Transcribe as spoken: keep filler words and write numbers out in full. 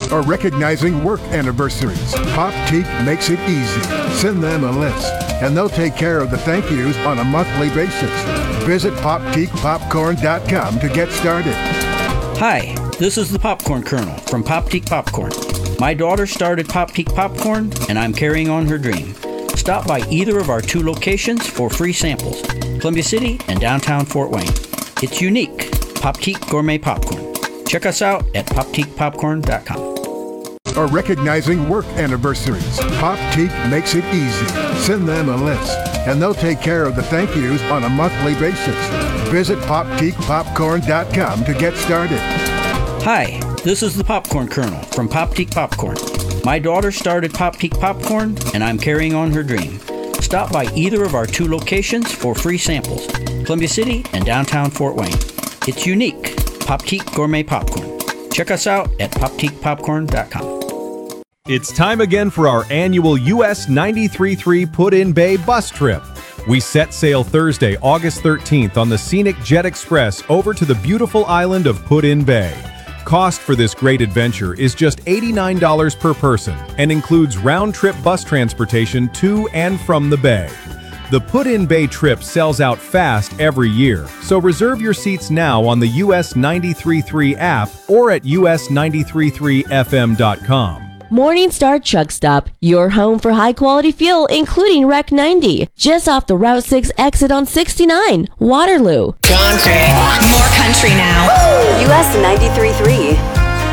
or recognizing work anniversaries, Poptique makes it easy. Send them a list, and they'll take care of the thank yous on a monthly basis. Visit poptique popcorn dot com to get started. Hi, this is the Popcorn Colonel from Poptique Popcorn. My daughter started Poptique Popcorn, and I'm carrying on her dream. Stop by either of our two locations for free samples, Columbia City and downtown Fort Wayne. It's unique, Poptique Gourmet Popcorn. Check us out at poptique popcorn dot com. Or recognizing work anniversaries, Poptique makes it easy. Send them a list, and they'll take care of the thank yous on a monthly basis. Visit poptique popcorn dot com to get started. Hi, this is the Popcorn Colonel from Poptique Popcorn. My daughter started Poptique Popcorn, and I'm carrying on her dream. Stop by either of our two locations for free samples, Columbia City and downtown Fort Wayne. It's unique, Poptique Gourmet Popcorn. Check us out at poptique popcorn dot com. It's time again for our annual U S ninety-three point three Put-in Bay bus trip. We set sail Thursday, August thirteenth on the scenic Jet Express over to the beautiful island of Put-in Bay. Cost for this great adventure is just eighty-nine dollars per person and includes round-trip bus transportation to and from the bay. The Put-in Bay trip sells out fast every year, so reserve your seats now on the U S ninety-three point three app or at U S ninety-three point three F M dot com. Morningstar Truck Stop, your home for high-quality fuel, including R E C ninety, just off the Route six exit on sixty-nine, Waterloo. Country. More country now. U S ninety-three point three.